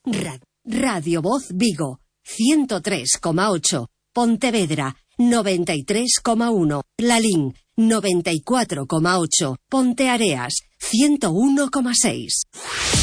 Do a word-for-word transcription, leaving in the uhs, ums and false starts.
Ra- Radio Voz Vigo, ciento tres coma ocho. Pontevedra, noventa y tres coma uno. Lalín, noventa y cuatro coma ocho. Ponteareas, ciento uno coma seis.